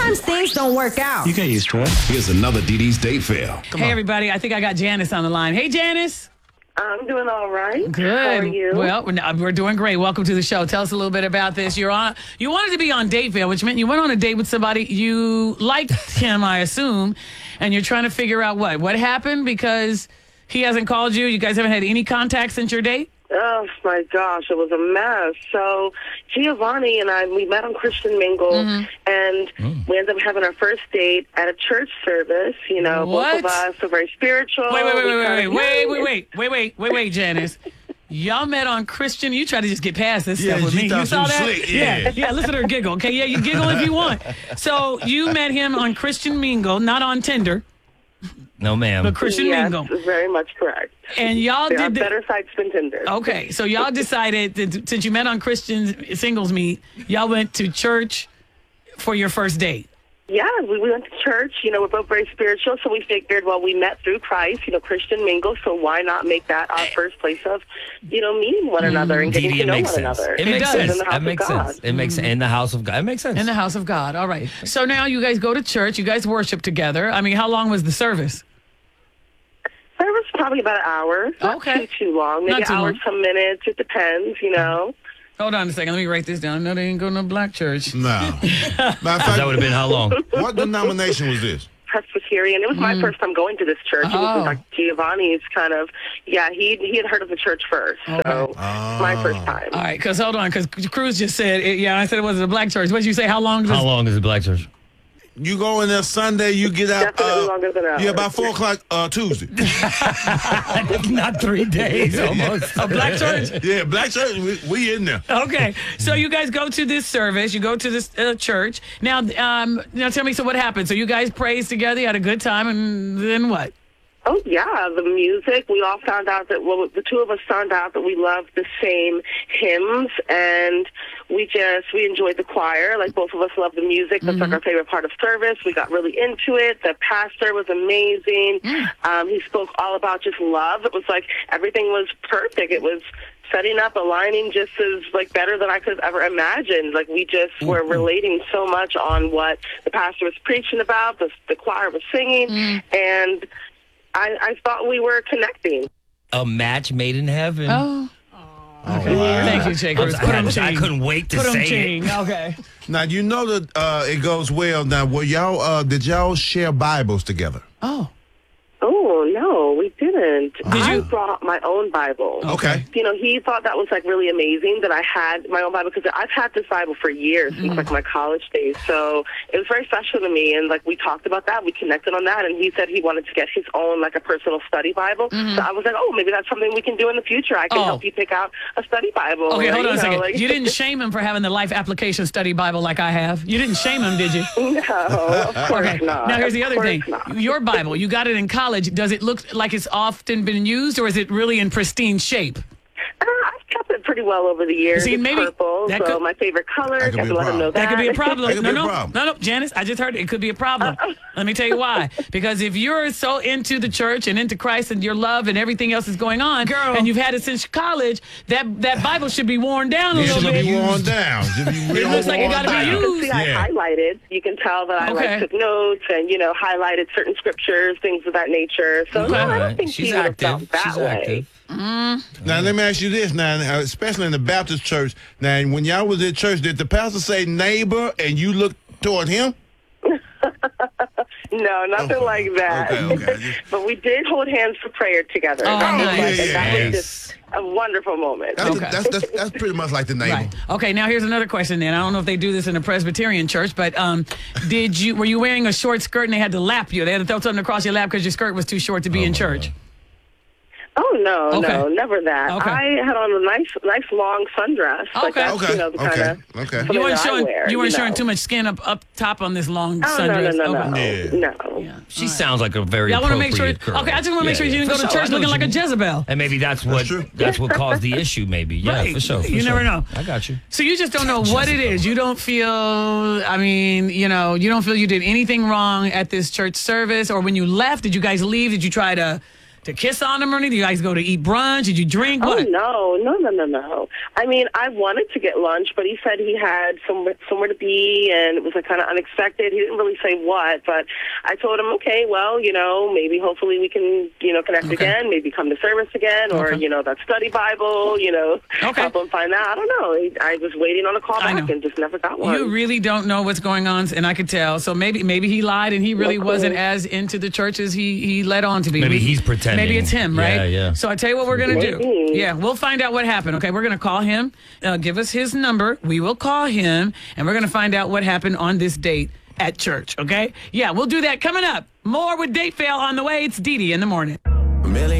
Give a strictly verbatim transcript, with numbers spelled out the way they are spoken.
Sometimes things don't work out. You get used to it. Here's another D D's date fail. Come hey, on. everybody. I think I got Janice on the line. Hey, Janice. I'm doing all right. Good. How are you? Well, we're doing great. Welcome to the show. Tell us a little bit about this. You're on. You wanted to be on date fail, which meant you went on a date with somebody. You liked him, I assume, and you're trying to figure out what what happened because he hasn't called you. You guys haven't had any contact since your date. Oh, my gosh, it was a mess. So Giovanni and I, we met on Christian Mingle, mm-hmm. and mm. we ended up having our first date at a church service. You know, what? both of us are very spiritual. Wait, wait, wait, wait, wait, wait, wait, wait, wait, wait, wait, wait, wait, Janice. Y'all met on Christian. You try to just get past this yeah, stuff with me. You saw that? Slick, yeah. yeah, yeah. Listen to her giggle. Okay, yeah, you giggle if you want. So you met him on Christian Mingle, not on Tinder. No, ma'am. But Christian yes, Mingle. Very much correct. And y'all there did are the, better sites than Tinder. Okay, so y'all decided that since you met on Christian Singles Meet, y'all went to church for your first date. Yeah, we, we went to church. You know, we're both very spiritual, so we figured, well, we met through Christ, you know, Christian Mingle, so why not make that our first place of, you know, meeting one another and getting Dee Dee, to know one sense. another. It, it makes does. sense. It makes sense. It makes mm-hmm. in the house of God. It makes sense. In the house of God. All right. So now you guys go to church. You guys worship together. I mean, how long was the service? Service probably about an hour. Not okay. too, too long. Maybe Not an too hour, long. some minutes. It depends, you know. Hold on a second. Let me write this down. No, they ain't go to no black church. No. Matter of fact, that would have been how long? What denomination was this? Presbyterian. It was my Mm. first time going to this church. It was Oh. like Giovanni's kind of, yeah, he he had heard of the church first. Okay. So Oh. my first time. All right, because hold on, because Cruz just said, it, yeah, I said it wasn't a black church. What did you say? How long? Does How long is the black church? You go in there Sunday, you get out. Definitely uh, longer than hours. Yeah, about four o'clock uh, Tuesday. Not three days almost. a black church? Yeah, black church. We, we in there. Okay, so you guys go to this service. You go to this uh, church. Now, um, now tell me, so what happened? So you guys praised together, you had a good time, and then what? Oh, yeah, the music. We all found out that, well, the two of us found out that we loved the same hymns, and we just, we enjoyed the choir. Like, both of us love the music. That's, mm-hmm. like, our favorite part of service. We got really into it. The pastor was amazing. Um, he spoke all about just love. It was like everything was perfect. It was setting up, aligning just as, like, better than I could have ever imagined. Like, we just mm-hmm. were relating so much on what the pastor was preaching about, the, the choir was singing, mm-hmm. and I, I thought we were connecting. A match made in heaven. Oh. Okay. Oh, wow. Thank you, Jay Cruz. I, I, I couldn't wait to Put say ching. it. Okay. Now, you know that uh, it goes well. Now, were y'all, uh, did y'all share Bibles together? Oh. Oh, no, we didn't. Did I you? brought my own Bible. Okay. You know, he thought that was, like, really amazing that I had my own Bible, because I've had this Bible for years, since, mm. like, my college days. So it was very special to me, and, like, we talked about that. We connected on that, and he said he wanted to get his own, like, a personal study Bible. Mm-hmm. So I was like, oh, maybe that's something we can do in the future. I can oh. help you pick out a study Bible. Okay, or, hold on you a know, second. like, You didn't shame him for having the Life Application Study Bible like I have. You didn't shame him, did you? No, of course okay. not. Now, here's the Of other thing. not. Your Bible, you got it in college. Does it look like it's often been used, or is it really in pristine shape? Uh, I've kept it pretty well over the years. See, it's maybe purple, that so could- my favorite color. That could I be can a let him know problem. that. That could be a problem. That could no, be a no, problem. no, no, Janice, I just heard it. It could be a problem. Let me tell you why. Because if you're so into the church and into Christ and your love and everything else is going on, Girl. and you've had it since college, that that Bible should be worn down a It little should bit. be worn down. Should be real looks like it worn gotta be down. You can see Yeah. I highlighted. You can tell that I Okay. like took notes and, you know, highlighted certain scriptures, things of that nature. So Okay. no, I don't Alright. think She's he would have active. felt that She's way. active. Now, let me ask you this now, uh, especially in the Baptist church. Now, when y'all was at church, did the pastor say neighbor and you looked toward him? No, nothing Okay. like that. Okay, okay. But we did hold hands for prayer together. Oh, That was nice. like- Yeah, and that yeah, was yes. just a wonderful moment. That's, Okay. that's, that's, that's pretty much like the neighbor. Right. Okay. Now here's another question. Then I don't know if they do this in a Presbyterian church, but um, did you were you wearing a short skirt and they had to lap you? They had to throw something across your lap because your skirt was too short to be in church. Oh, no, Okay. no, never that. Okay. I had on a nice, nice long sundress. Like Okay. that's, Okay, you know, the okay, kinda okay. something You weren't that I showing wear, you weren't know. showing too much skin up up top on this long Oh, no, sundress. no, no, no, Okay. Yeah. no. Yeah. She sounds like a very Y'all want to make sure. appropriate girl. Okay, I just want to make Yeah, sure you yeah. didn't go For to sure. I church know looking what like a you mean. Jezebel. And maybe that's what true. that's what caused the issue. Maybe, yeah, Right. for sure. For You sure. never know. I got you. So you just don't know what it is. You don't feel. I mean, you know, you don't feel you did anything wrong at this church service, or when you left, did you guys leave? Did you try to to kiss on him or anything? You guys go to eat brunch? Did you drink? Oh, What? no, no, no, no, no. I mean, I wanted to get lunch, but he said he had somewhere, somewhere to be, and it was like kind of unexpected. He didn't really say what, but I told him, okay, well, you know, maybe hopefully we can, you know, connect Okay. again, maybe come to service again, or, Okay. you know, that study Bible, you know, Okay. help him find that. I don't know. I was waiting on a call I back know. and just never got one. You really don't know what's going on, and I could tell. So maybe maybe he lied and he really No wasn't clue. as into the church as he, he led on to be. Maybe We- he's pretending. Maybe it's him, right? Yeah, yeah. So I tell you what we're going to do. Maybe. Yeah, we'll find out what happened, okay? We're going to call him, uh, give us his number. We will call him, and we're going to find out what happened on this date at church, okay? Yeah, we'll do that coming up. More with Date Fail on the way. It's Dee Dee in the morning.